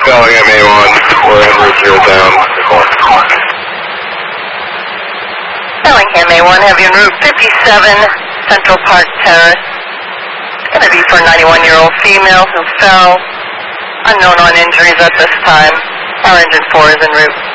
Bellingham A1, we're en route to your down. Bellingham A1, have you en route 57 Central Park Terrace. Going to be for a 91-year-old female who fell. Unknown on injuries at this time. Our engine 4 is en route.